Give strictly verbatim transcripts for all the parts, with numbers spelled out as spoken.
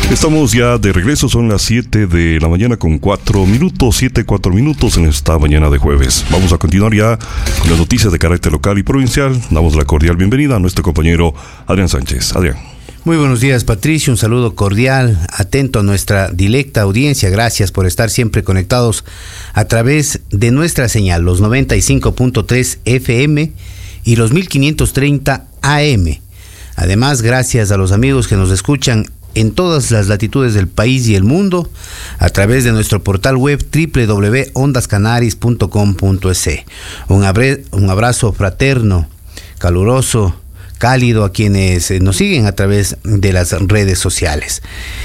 Estamos ya de regreso, son las siete de la mañana con cuatro minutos, siete, cuatro minutos en esta mañana de jueves. Vamos a continuar ya con las noticias de carácter local y provincial. Damos la cordial bienvenida a nuestro compañero Adrián Sánchez. Adrián. Muy buenos días, Patricio, un saludo cordial, atento a nuestra directa audiencia. Gracias por estar siempre conectados a través de nuestra señal, los noventa y cinco punto tres F M y los mil quinientos treinta A M. Además, gracias a los amigos que nos escuchan en todas las latitudes del país y el mundo a través de nuestro portal web doble u doble u doble u punto ondas canaris punto com punto es. Un, abre, un abrazo fraterno, caluroso, cálido a quienes nos siguen a través de las redes sociales.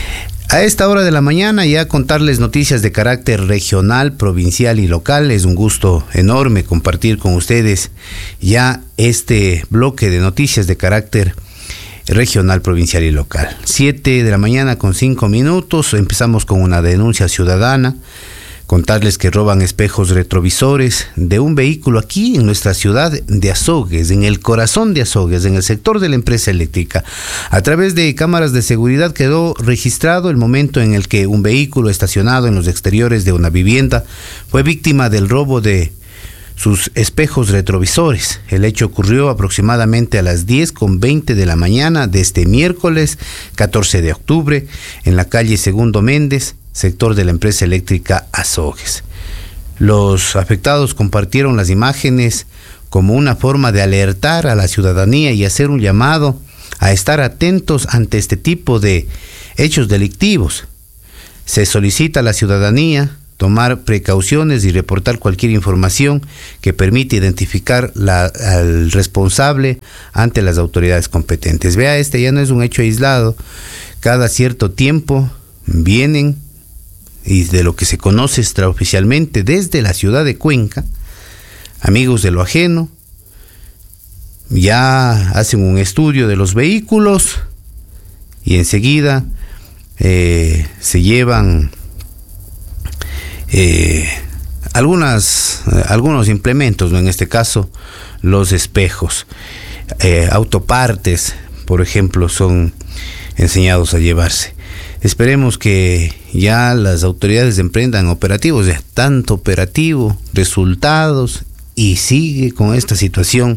A esta hora de la mañana ya contarles noticias de carácter regional, provincial y local. Es un gusto enorme compartir con ustedes ya este bloque de noticias de carácter regional, provincial y local. siete de la mañana con cinco minutos. Empezamos con una denuncia ciudadana. Contarles que roban espejos retrovisores de un vehículo aquí en nuestra ciudad de Azogues, en el corazón de Azogues, en el sector de la empresa eléctrica. A través de cámaras de seguridad quedó registrado el momento en el que un vehículo estacionado en los exteriores de una vivienda fue víctima del robo de sus espejos retrovisores. El hecho ocurrió aproximadamente a las diez con veinte de la mañana de este miércoles catorce de octubre en la calle Segundo Méndez, sector de la empresa eléctrica Azogues. Los afectados compartieron las imágenes como una forma de alertar a la ciudadanía y hacer un llamado a estar atentos ante este tipo de hechos delictivos. Se solicita a la ciudadanía tomar precauciones y reportar cualquier información que permita identificar la, al responsable ante las autoridades competentes. Vea, este ya no es un hecho aislado. Cada cierto tiempo vienen, y de lo que se conoce extraoficialmente desde la ciudad de Cuenca, amigos de lo ajeno, ya hacen un estudio de los vehículos y enseguida eh, se llevan Eh, algunas, eh, algunos implementos, ¿no? En este caso, los espejos. Eh, autopartes, por ejemplo, son enseñados a llevarse. Esperemos que ya las autoridades emprendan operativos, ya tanto operativo, resultados, y sigue con esta situación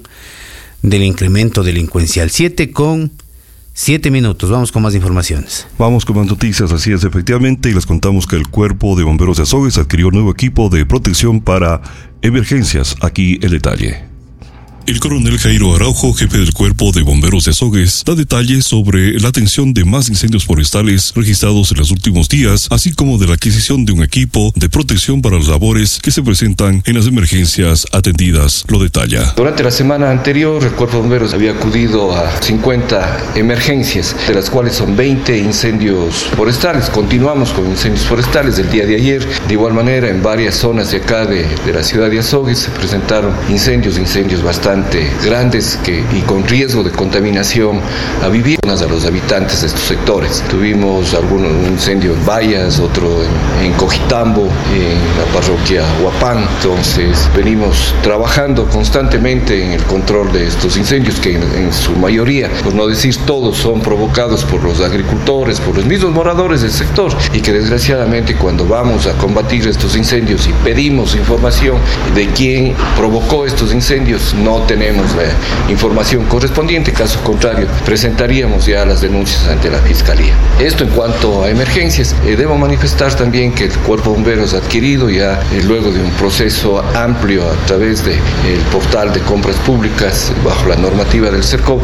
del incremento delincuencial. Siete con Siete minutos, vamos con más informaciones. Vamos con más noticias, así es, efectivamente, y les contamos que el Cuerpo de Bomberos de Azogues adquirió nuevo equipo de protección para emergencias. Aquí el detalle. El coronel Jairo Araujo, jefe del Cuerpo de Bomberos de Azogues, da detalles sobre la atención de más incendios forestales registrados en los últimos días, así como de la adquisición de un equipo de protección para las labores que se presentan en las emergencias atendidas. Lo detalla. Durante la semana anterior, el Cuerpo de Bomberos había acudido a cincuenta emergencias, de las cuales son veinte incendios forestales. Continuamos con incendios forestales del día de ayer. De igual manera, en varias zonas de acá de, de la ciudad de Azogues se presentaron incendios, incendios bastante grandes que, y con riesgo de contaminación a viviendas a los habitantes de estos sectores. Tuvimos algún un incendio en Bayas, otro en, en Cojitambo, en la parroquia Huapán. Entonces venimos trabajando constantemente en el control de estos incendios que en, en su mayoría, por no decir todos, son provocados por los agricultores, por los mismos moradores del sector, y que desgraciadamente cuando vamos a combatir estos incendios y pedimos información de quién provocó estos incendios, no tenemos la información correspondiente. Caso contrario, presentaríamos ya las denuncias ante la Fiscalía. Esto en cuanto a emergencias. Eh, debo manifestar también que el Cuerpo de Bomberos ha adquirido ya, eh, luego de un proceso amplio a través del portal de compras públicas, bajo la normativa del CERCOP,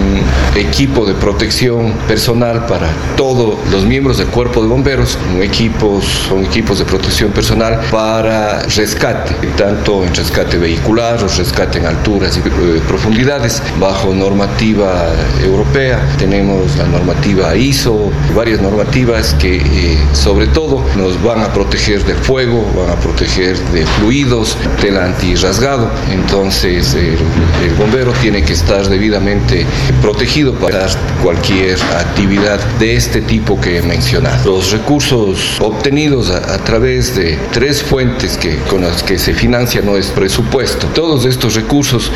un equipo de protección personal para todos los miembros del Cuerpo de Bomberos. Equipos, son equipos de protección personal para rescate, tanto en rescate vehicular o rescate en alturas y profundidades, bajo normativa europea. Tenemos la normativa I S O, varias normativas que eh, sobre todo nos van a proteger del fuego, van a proteger de fluidos, tela antirrasgado. Entonces el, el bombero tiene que estar debidamente protegido para cualquier actividad de este tipo que he mencionado. Los recursos obtenidos a, a través de tres fuentes que, con las que se financia nuestro presupuesto, todos estos recursos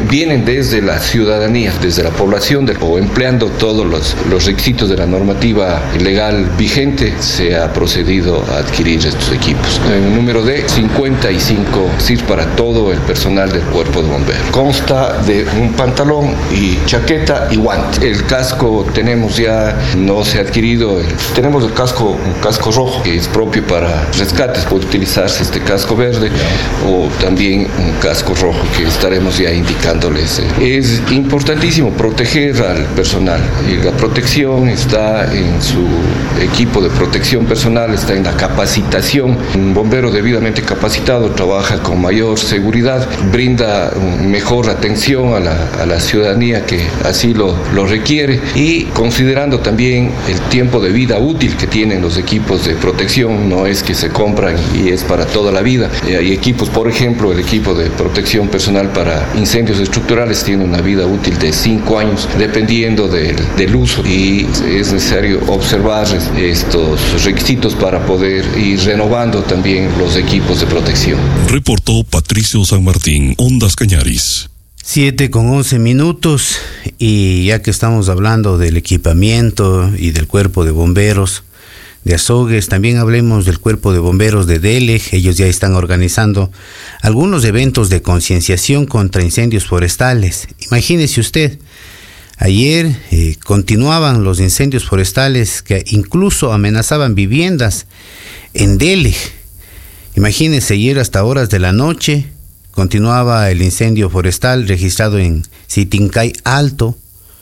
vienen desde la ciudadanía, desde la población, de, o empleando todos los, los requisitos de la normativa legal vigente, se ha procedido a adquirir estos equipos. El número de cincuenta y cinco S I R para todo el personal del cuerpo de bomberos. Consta de un pantalón y chaqueta y guante. El casco tenemos ya, no se ha adquirido, el, tenemos el casco, un casco rojo que es propio para rescates, puede utilizarse este casco verde o también un casco rojo que estaremos ya indicándoles. Es importantísimo proteger al personal y la protección está en su equipo de protección personal, está en la capacitación. Un bombero debidamente capacitado trabaja con mayor seguridad, brinda mejor atención a la, a la ciudadanía que así lo, lo requiere, y considerando también el tiempo de vida útil que tienen los equipos de protección, no es que se compran y es para toda la vida. Eh, hay equipos, por ejemplo, el equipo de protección personal para incendios estructurales tiene una vida útil de cinco años, dependiendo del, del uso, y es necesario observar estos requisitos para poder ir renovando también los equipos de protección. Reportó Patricio San Martín, Ondas Cañaris. Siete con once minutos, y ya que estamos hablando del equipamiento y del cuerpo de bomberos de Azogues, también hablemos del cuerpo de bomberos de Delej. Ellos ya están organizando algunos eventos de concienciación contra incendios forestales. Imagínese usted, ayer eh, continuaban los incendios forestales que incluso amenazaban viviendas en Delej. Imagínese, ayer hasta horas de la noche continuaba el incendio forestal registrado en Sitincay Alto,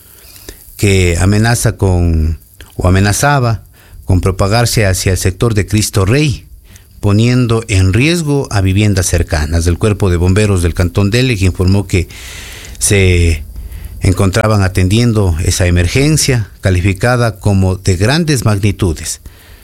que amenaza con, o amenazaba con propagarse hacia el sector de Cristo Rey, poniendo en riesgo a viviendas cercanas. El cuerpo de bomberos del Cantón Delej informó que se encontraban atendiendo esa emergencia calificada como de grandes magnitudes.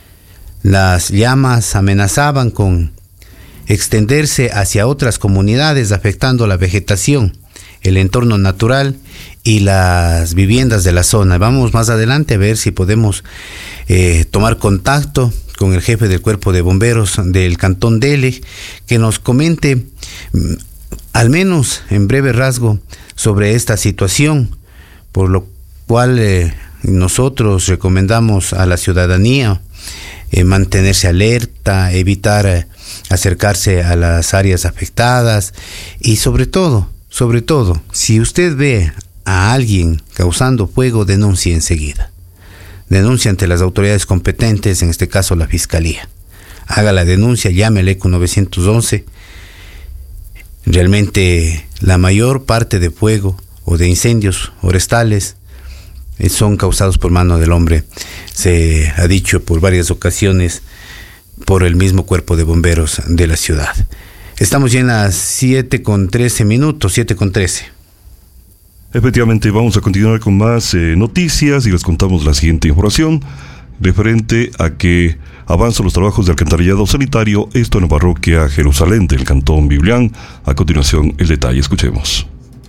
Las llamas amenazaban con extenderse hacia otras comunidades, afectando la vegetación, el entorno natural y las viviendas de la zona. Vamos más adelante a ver si podemos eh, tomar contacto con el jefe del cuerpo de bomberos del Cantón Delej, que nos comente al menos en breve rasgo sobre esta situación, por lo cual eh, nosotros recomendamos a la ciudadanía eh, mantenerse alerta, evitar eh, acercarse a las áreas afectadas, y sobre todo, sobre todo, si usted ve a alguien causando fuego, denuncie enseguida. Denuncie ante las autoridades competentes, en este caso la Fiscalía. Haga la denuncia, llame al E C U nueve once. Realmente la mayor parte de fuego o de incendios forestales son causados por mano del hombre. Se ha dicho por varias ocasiones por el mismo cuerpo de bomberos de la ciudad. Estamos ya en las siete con trece minutos, siete con trece. Efectivamente, vamos a continuar con más eh, noticias y les contamos la siguiente información referente a que avanzan los trabajos de alcantarillado sanitario, esto en la parroquia Jerusalén del Cantón Biblián. A continuación, el detalle, escuchemos.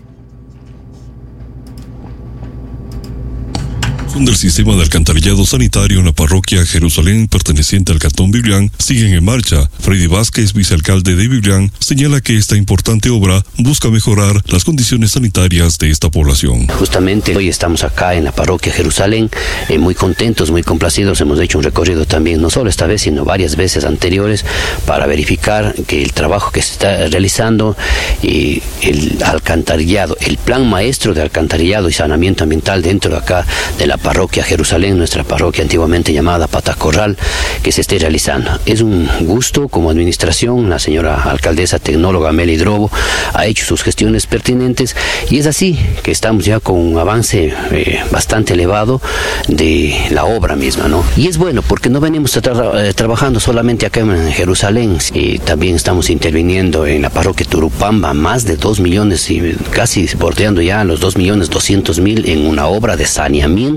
Del sistema de alcantarillado sanitario en la parroquia Jerusalén perteneciente al Cantón Biblián siguen en marcha. Freddy Vázquez, vicealcalde de Biblián, señala que esta importante obra busca mejorar las condiciones sanitarias de esta población. Justamente hoy estamos acá en la parroquia Jerusalén, eh, muy contentos, muy complacidos. Hemos hecho un recorrido también, no solo esta vez, sino varias veces anteriores, para verificar que el trabajo que se está realizando y el alcantarillado, el plan maestro de alcantarillado y saneamiento ambiental dentro de acá de la parroquia Jerusalén, nuestra parroquia antiguamente llamada Patacorral, que se esté realizando. Es un gusto como administración. La señora alcaldesa tecnóloga Amelia Hidrobo ha hecho sus gestiones pertinentes, y es así que estamos ya con un avance eh, bastante elevado de la obra misma, ¿no? Y es bueno porque no venimos tra eh, trabajando solamente acá en Jerusalén, y también estamos interviniendo en la parroquia Turupamba, más de dos millones y casi bordeando ya los dos millones doscientos mil en una obra de saneamiento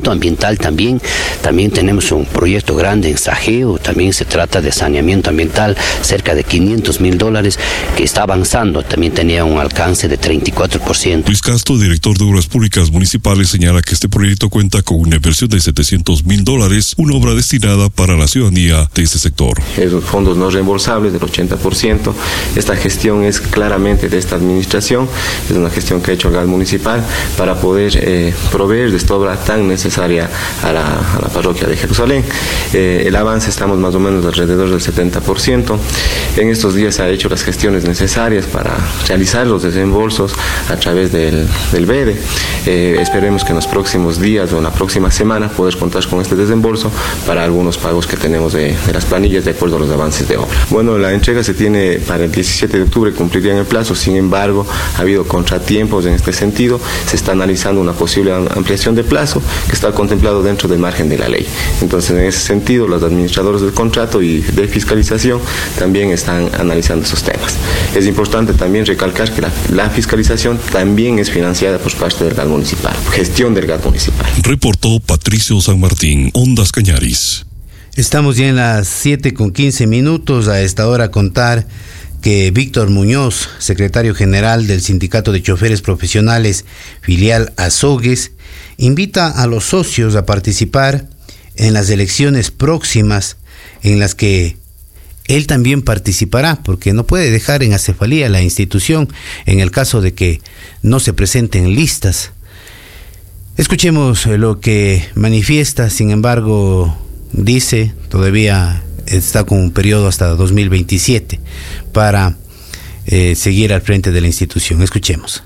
saneamiento ambiental también, también tenemos un proyecto grande en Sajeo, también se trata de saneamiento ambiental, cerca de quinientos mil dólares, que está avanzando, también tenía un alcance de treinta y cuatro por ciento. Luis Castro, director de Obras Públicas Municipales, señala que este proyecto cuenta con una inversión de setecientos mil dólares, una obra destinada para la ciudadanía de este sector. Esos fondos no reembolsables del ochenta por ciento, esta gestión es claramente de esta administración, es una gestión que ha hecho el gas municipal para poder eh, proveer de esta obra tan necesaria a la, a la parroquia de Jerusalén. Eh, el avance estamos más o menos alrededor del setenta por ciento. En estos días se ha hecho las gestiones necesarias para realizar los desembolsos a través del, del B E D E. Eh, esperemos que en los próximos días o en la próxima semana poder contar con este desembolso para algunos pagos que tenemos de, de las planillas de acuerdo a los avances de obra. Bueno, la entrega se tiene para el diecisiete de octubre, cumpliría en el plazo, sin embargo ha habido contratiempos en este sentido, se está analizando una posible ampliación de plazo que está contemplado dentro del margen de la ley. Entonces, en ese sentido, los administradores del contrato y de fiscalización también están analizando esos temas. Es importante también recalcar que la, la fiscalización también es financiada por parte del gas municipal, gestión del gas municipal. Reportó Patricio San Martín, Ondas Cañaris. Estamos ya en las siete con quince minutos. A esta hora contar que Víctor Muñoz, secretario general del Sindicato de Choferes Profesionales, filial Azogues, invita a los socios a participar en las elecciones próximas en las que él también participará, porque no puede dejar en acefalía la institución en el caso de que no se presenten listas. Escuchemos lo que manifiesta. Sin embargo, dice, todavía está con un periodo hasta dos mil veintisiete para eh, seguir al frente de la institución. Escuchemos.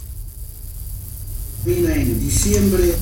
Termina en diciembre.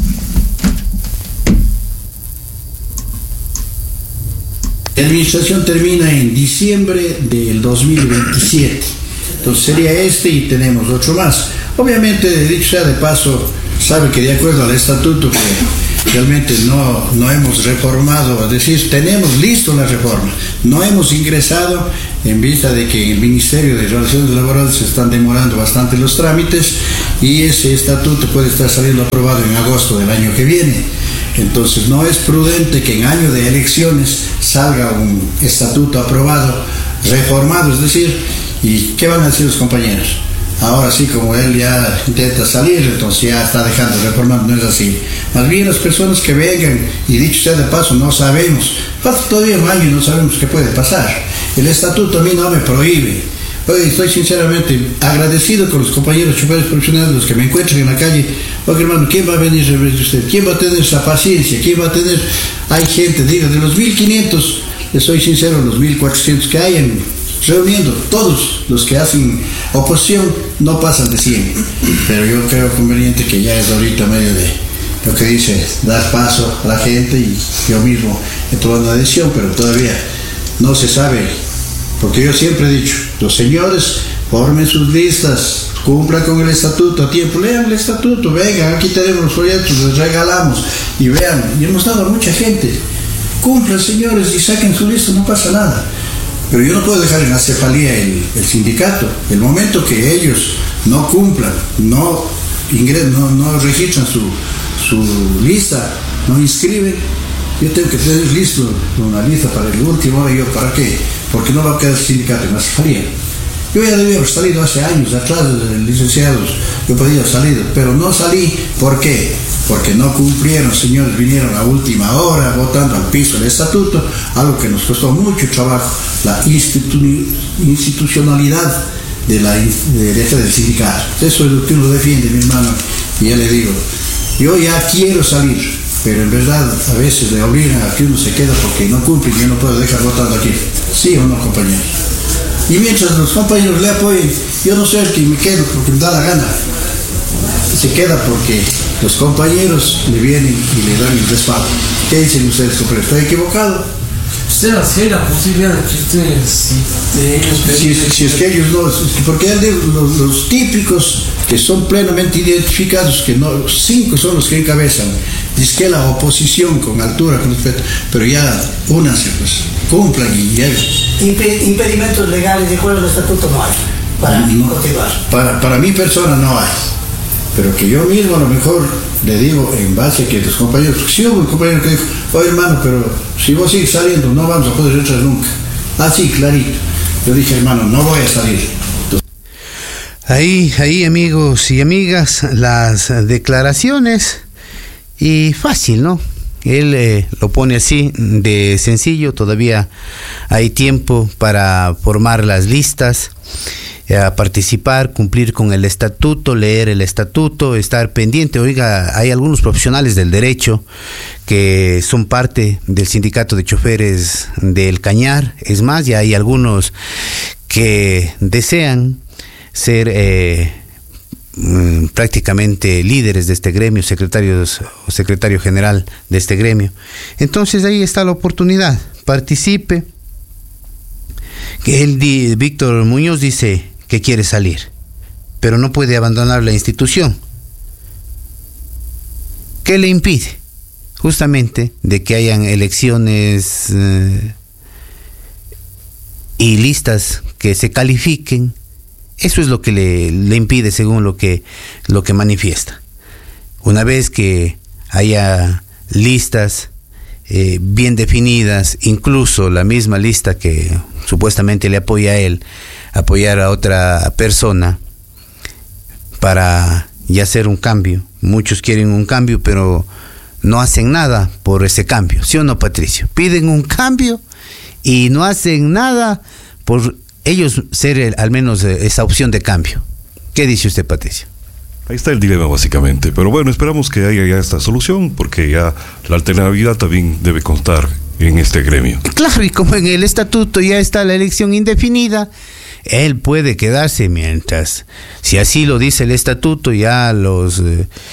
La administración termina en diciembre del dos mil veintisiete. Entonces sería este y tenemos ocho más. Obviamente, dicho sea de paso, sabe que de acuerdo al estatuto que realmente no, no hemos reformado, es decir, tenemos listo la reforma, no hemos ingresado en vista de que en el Ministerio de Relaciones Laborales se están demorando bastante los trámites y ese estatuto puede estar saliendo aprobado en agosto del año que viene. Entonces no es prudente que en año de elecciones salga un estatuto aprobado, reformado, es decir, ¿y qué van a decir los compañeros? Ahora sí, como él ya intenta salir, entonces ya está dejando de reformar, no es así. Más bien las personas que vengan, y dicho sea de paso, no sabemos, falta todavía un año y no sabemos qué puede pasar. El estatuto a mí no me prohíbe. Oye, estoy sinceramente agradecido con los compañeros choferes profesionales, los que me encuentran en la calle. Oye, hermano, ¿quién va a venir a ver usted? ¿Quién va a tener esa paciencia? ¿Quién va a tener? Hay gente, digo, de los mil quinientos, les soy sincero, los mil cuatrocientos que hayan reuniendo, todos los que hacen oposición no pasan de cien. Pero yo creo conveniente que ya es ahorita medio de lo que dice, dar paso a la gente, y yo mismo he tomado una decisión, pero todavía no se sabe. Porque yo siempre he dicho, los señores formen sus listas, cumplan con el estatuto a tiempo, lean el estatuto, vengan, aquí tenemos los proyectos, les regalamos y vean, y hemos dado a mucha gente, cumplan señores y saquen su lista, no pasa nada. Pero yo no puedo dejar en acefalía el, el sindicato. El momento que ellos no cumplan, no ingresan, no, no registran su, su lista, no inscriben, yo tengo que tener listo una lista para el último hora. ¿Yo para qué? Porque no va a quedar el sindicato en acefalía. Yo ya debía haber salido hace años atrás, licenciados, yo podía haber salido, pero no salí. ¿Por qué? Porque no cumplieron, señores, vinieron a última hora votando al piso el estatuto, algo que nos costó mucho trabajo, la institu- institucionalidad de la, de, de, del sindicato. Eso es lo que uno defiende, mi hermano, y ya le digo, yo ya quiero salir, pero en verdad a veces le obligan a que uno se quede porque no cumple y yo no puedo dejar votando aquí. ¿Sí o no, compañeros? Y mientras los compañeros le apoyen, yo no soy el que me quedo porque me da la gana. Se queda porque los compañeros le vienen y le dan el respaldo. ¿Qué dicen ustedes, compañeros? ¿Estoy equivocado? ¿Usted hace la posibilidad de que ustedes, si, de ellos si, si, si es que ellos no, porque los, los típicos que son plenamente identificados, que no, cinco son los que encabezan, dice que la oposición con altura, con respeto, pero ya únanse, pues, cumplan y ya. Impe- impedimentos legales de acuerdo al estatuto no hay para no, continuar. Para, para mi persona no hay. pero que yo mismo a lo mejor le digo en base a que los compañeros, si hubo un compañero que dijo, oye hermano, pero si vos sigues saliendo no vamos a poder entrar nunca. Así, clarito. Yo dije, hermano, no voy a salir. Entonces, ahí, ahí amigos y amigas, las declaraciones, y fácil, ¿no? Él eh, lo pone así de sencillo, todavía hay tiempo para formar las listas, eh, a participar, cumplir con el estatuto, leer el estatuto, estar pendiente. Oiga, hay algunos profesionales del derecho que son parte del sindicato de choferes del Cañar, es más, ya hay algunos que desean ser eh, prácticamente líderes de este gremio, secretarios o secretario general de este gremio. Entonces ahí está la oportunidad, participe. Que él, Víctor Muñoz, dice que quiere salir, pero no puede abandonar la institución. ¿Qué le impide? Justamente de que hayan elecciones eh, y listas que se califiquen. Eso es lo que le, le impide, según lo que, lo que manifiesta. Una vez que haya listas eh, bien definidas, incluso la misma lista que supuestamente le apoya a él, apoyar a otra persona para ya hacer un cambio. Muchos quieren un cambio, pero no hacen nada por ese cambio. ¿Sí o no, Patricio? Piden un cambio y no hacen nada por ellos ser el, al menos esa opción de cambio. ¿Qué dice usted, Patricio? Ahí está el dilema básicamente, pero bueno, esperamos que haya ya esta solución, porque ya la alternabilidad también debe constar en este gremio. Claro, y como en el estatuto ya está la elección indefinida, él puede quedarse mientras, si así lo dice el estatuto, ya los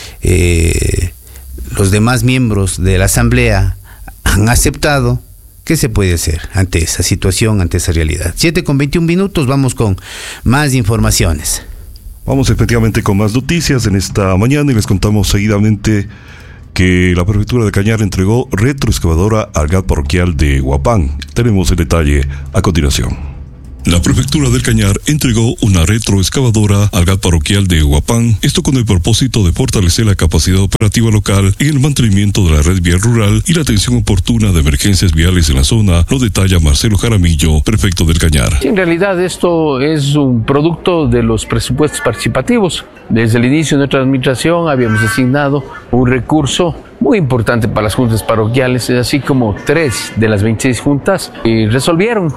eh, los demás miembros de la asamblea han aceptado. ¿Qué se puede hacer ante esa situación, ante esa realidad? siete con veintiún minutos, vamos con más informaciones. Vamos efectivamente con más noticias en esta mañana y les contamos seguidamente que la prefectura de Cañar entregó retroexcavadora al G A T parroquial de Huapán. Tenemos el detalle a continuación. La prefectura del Cañar entregó una retroexcavadora al G A T parroquial de Huapán, esto con el propósito de fortalecer la capacidad operativa local en el mantenimiento de la red vial rural y la atención oportuna de emergencias viales en la zona, lo detalla Marcelo Jaramillo, prefecto del Cañar. En realidad esto es un producto de los presupuestos participativos. Desde el inicio de nuestra administración habíamos asignado un recurso muy importante para las juntas parroquiales, así como tres de las veintiséis juntas y resolvieron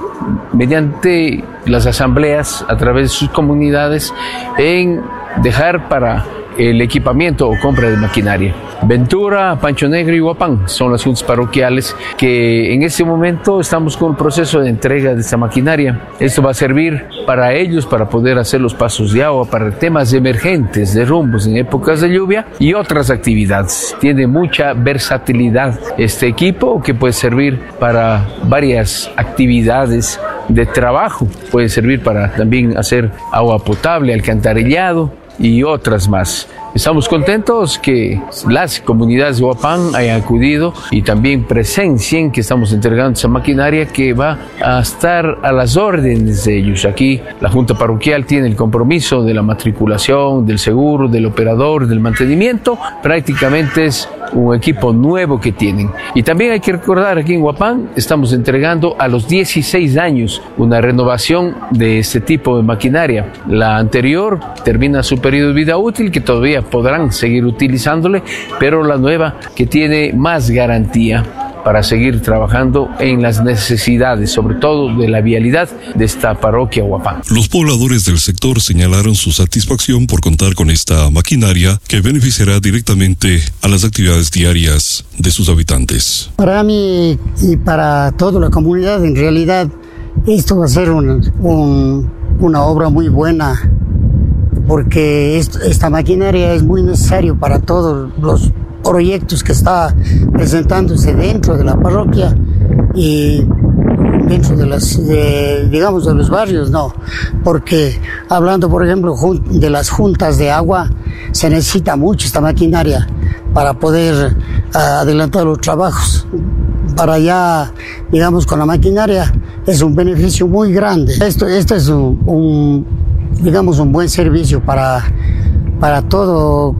mediante las asambleas a través de sus comunidades en dejar para el equipamiento o compra de maquinaria. Ventura, Pancho Negro y Huapán son las juntas parroquiales que en este momento estamos con el proceso de entrega de esta maquinaria. Esto va a servir para ellos para poder hacer los pasos de agua, para temas emergentes, derrumbos en épocas de lluvia y otras actividades. Tiene mucha versatilidad este equipo que puede servir para varias actividades de trabajo. Puede servir para también hacer agua potable, alcantarillado y otras más. Estamos contentos que las comunidades de Huapán hayan acudido y también presencien que estamos entregando esa maquinaria que va a estar a las órdenes de ellos. Aquí la Junta Parroquial tiene el compromiso de la matriculación, del seguro, del operador, del mantenimiento. Prácticamente es un equipo nuevo que tienen. Y también hay que recordar, aquí en Huapán estamos entregando a los dieciséis años una renovación de este tipo de maquinaria. La anterior termina su periodo de vida útil, que todavía podrán seguir utilizándole, pero la nueva que tiene más garantía para seguir trabajando en las necesidades, sobre todo de la vialidad de esta parroquia Huapán. Los pobladores del sector señalaron su satisfacción por contar con esta maquinaria que beneficiará directamente a las actividades diarias de sus habitantes. Para mí y para toda la comunidad, en realidad, esto va a ser un, un, una obra muy buena, porque esto, esta maquinaria es muy necesario para todos los proyectos que está presentándose dentro de la parroquia y dentro de las, de, digamos, de los barrios, no, porque hablando, por ejemplo, de las juntas de agua, se necesita mucho esta maquinaria para poder uh, adelantar los trabajos. Para allá, digamos, con la maquinaria es un beneficio muy grande. Esto, esto es un, un digamos, un buen servicio para, para todo,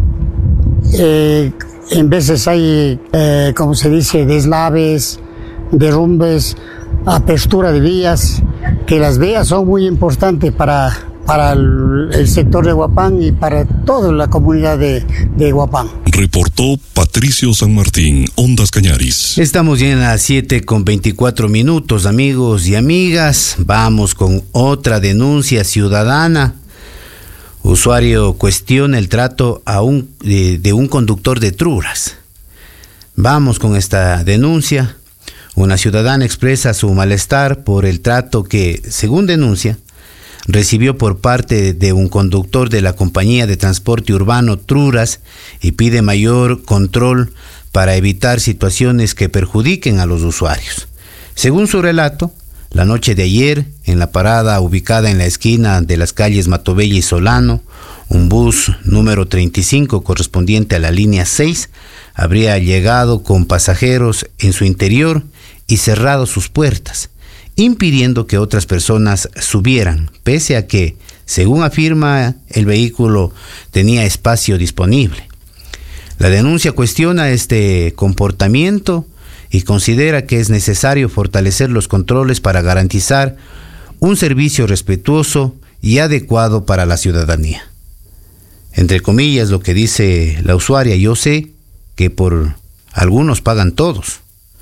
eh, en veces hay, eh, como se dice, deslaves, derrumbes, apertura de vías, que las vías son muy importantes para, para el, el sector de Huapán y para toda la comunidad de, de Huapán. Reportó Patricio San Martín, Ondas Cañaris. Estamos ya en las siete con veinticuatro minutos, amigos y amigas. Vamos con otra denuncia ciudadana. Usuario cuestiona el trato a un, de, de un conductor de truras. Vamos con esta denuncia. Una ciudadana expresa su malestar por el trato que, según denuncia, recibió por parte de un conductor de la compañía de transporte urbano Truras y pide mayor control para evitar situaciones que perjudiquen a los usuarios. Según su relato, la noche de ayer, en la parada ubicada en la esquina de las calles Matobella y Solano, un bus número treinta y cinco correspondiente a la línea seis habría llegado con pasajeros en su interior y cerrado sus puertas, impidiendo que otras personas subieran, pese a que, según afirma, el vehículo tenía espacio disponible. La denuncia cuestiona este comportamiento y considera que es necesario fortalecer los controles para garantizar un servicio respetuoso y adecuado para la ciudadanía. Entre comillas, lo que dice la usuaria: yo sé que por algunos pagan todos,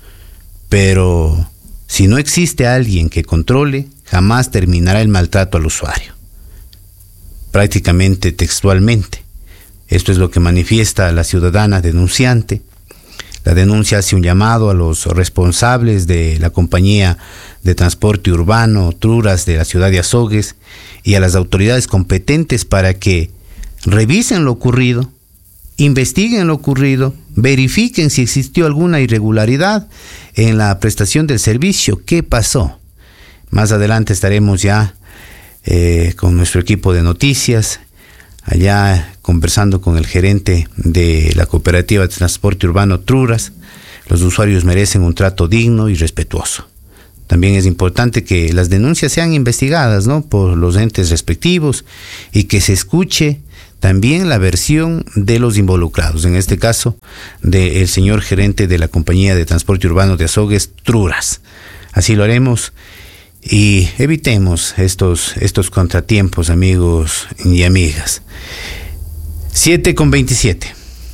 pero si no existe alguien que controle, jamás terminará el maltrato al usuario. Prácticamente textualmente. Esto es lo que manifiesta la ciudadana denunciante. La denuncia hace un llamado a los responsables de la compañía de transporte urbano Truras de la ciudad de Azogues y a las autoridades competentes para que revisen lo ocurrido, investiguen lo ocurrido, verifiquen si existió alguna irregularidad en la prestación del servicio. ¿Qué pasó? Más adelante estaremos ya eh, con nuestro equipo de noticias, allá conversando con el gerente de la cooperativa de transporte urbano Truras. Los usuarios merecen un trato digno y respetuoso. También es importante que las denuncias sean investigadas, ¿no?, por los entes respectivos y que se escuche también la versión de los involucrados, en este caso del señor gerente de la compañía de transporte urbano de Azogues, Truras. Así lo haremos y evitemos estos, estos contratiempos, amigos y amigas. siete con veintisiete.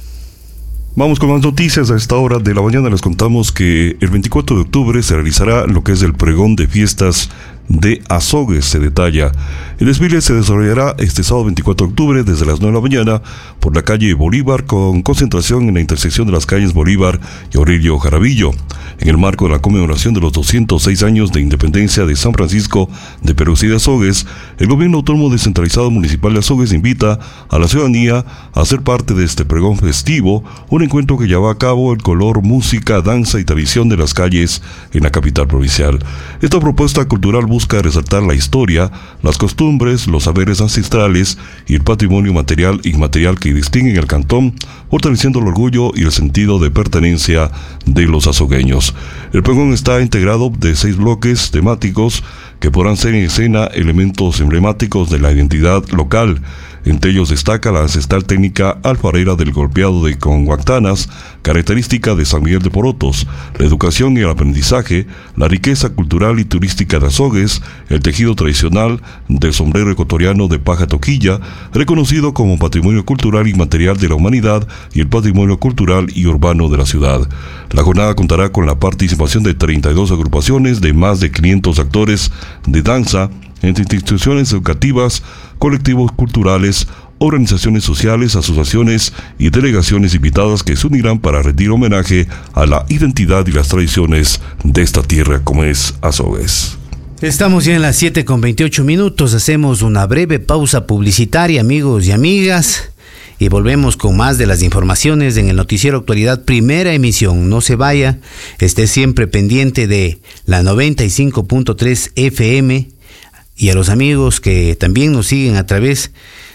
Vamos con más noticias. A esta hora de la mañana les contamos que el veinticuatro de octubre se realizará lo que es el pregón de fiestas de Azogues. Se detalla: el desfile se desarrollará este sábado veinticuatro de octubre desde las nueve de la mañana por la calle Bolívar, con concentración en la intersección de las calles Bolívar y Aurelio Jaramillo, en el marco de la conmemoración de los doscientos seis años de independencia de San Francisco de Perú y de Azogues. El Gobierno Autónomo Descentralizado Municipal de Azogues invita a la ciudadanía a ser parte de este pregón festivo, un encuentro que lleva a cabo el color, música, danza y tradición de las calles en la capital provincial. Esta propuesta cultural busca resaltar la historia, las costumbres, los saberes ancestrales y el patrimonio material e inmaterial que distinguen el cantón, fortaleciendo el orgullo y el sentido de pertenencia de los azogueños. El pregón está integrado de seis bloques temáticos que podrán ser en escena elementos emblemáticos de la identidad local. Entre ellos destaca la ancestral técnica alfarera del golpeado de conguactanas, característica de San Miguel de Porotos, la educación y el aprendizaje, la riqueza cultural y turística de Azogues, el tejido tradicional del sombrero ecuatoriano de paja toquilla, reconocido como patrimonio cultural inmaterial de la humanidad, y el patrimonio cultural y urbano de la ciudad. La jornada contará con la participación de treinta y dos agrupaciones de más de quinientos actores de danza, entre instituciones educativas, colectivos culturales, organizaciones sociales, asociaciones y delegaciones invitadas que se unirán para rendir homenaje a la identidad y las tradiciones de esta tierra como es Azogues. Estamos ya en las siete con veintiocho minutos, hacemos una breve pausa publicitaria, amigos y amigas, y volvemos con más de las informaciones en el Noticiero Actualidad Primera Emisión. No se vaya, esté siempre pendiente de la noventa y cinco punto tres F M, y a los amigos que también nos siguen a través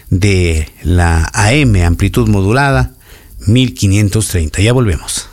de la A M, amplitud modulada, mil quinientos treinta. Ya volvemos.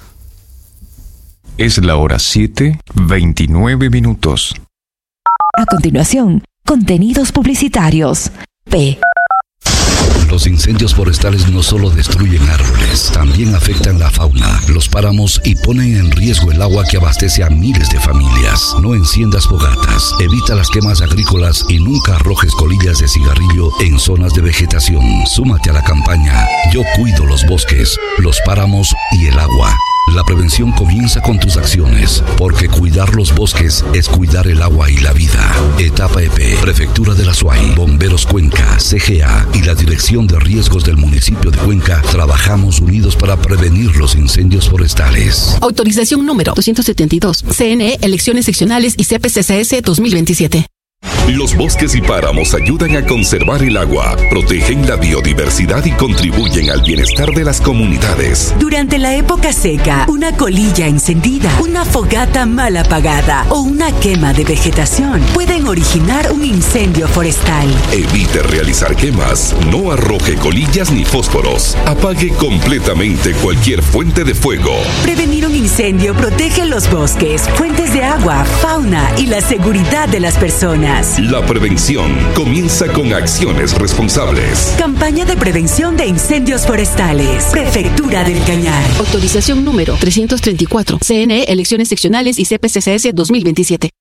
Es la hora siete, veintinueve minutos. A continuación, contenidos publicitarios. P. Los incendios forestales no solo destruyen árboles, también afectan la fauna, los páramos y ponen en riesgo el agua que abastece a miles de familias. No enciendas fogatas, evita las quemas agrícolas y nunca arrojes colillas de cigarrillo en zonas de vegetación. Súmate a la campaña Yo cuido los bosques, los páramos y el agua. La prevención comienza con tus acciones, porque cuidar los bosques es cuidar el agua y la vida. Etapa E P, Prefectura de la Suay, Bomberos Cuenca, C G A y la Dirección de Riesgos del municipio de Cuenca trabajamos unidos para prevenir los incendios forestales. Autorización número doscientos setenta y dos. C N E, Elecciones Seccionales y C P C C S dos mil veintisiete. Los bosques y páramos ayudan a conservar el agua, protegen la biodiversidad y contribuyen al bienestar de las comunidades. Durante la época seca, una colilla encendida, una fogata mal apagada o una quema de vegetación pueden originar un incendio forestal. Evite realizar quemas, no arroje colillas ni fósforos, apague completamente cualquier fuente de fuego. Prevenir un incendio protege los bosques, fuentes de agua, fauna y la seguridad de las personas. La prevención comienza con acciones responsables. Campaña de prevención de incendios forestales. Prefectura del Cañar. Autorización número trescientos treinta y cuatro. C N E, Elecciones Seccionales y C P C C S dos mil veintisiete.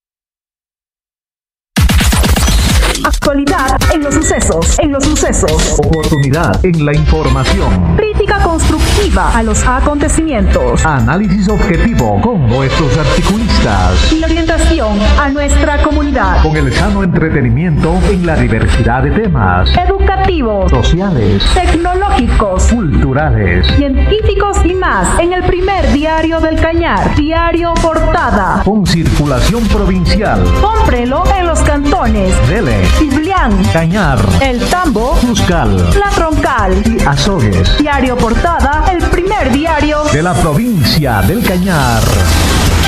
Actualidad en los sucesos, en los sucesos. Oportunidad en la información. Crítica constructiva a los acontecimientos. Análisis objetivo con nuestros articulistas. Y orientación a nuestra comunidad. Con el sano entretenimiento en la diversidad de temas. Educativos. Sociales. Tecnológicos. Culturales. Científicos y más en el primer diario del Cañar. Diario Portada. Con circulación provincial. Cómprelo en los cantones. Dele. Ciblián, Cañar, El Tambo, Cuscal, La Troncal y Azogues. Diario Portada, el primer diario de la provincia del Cañar.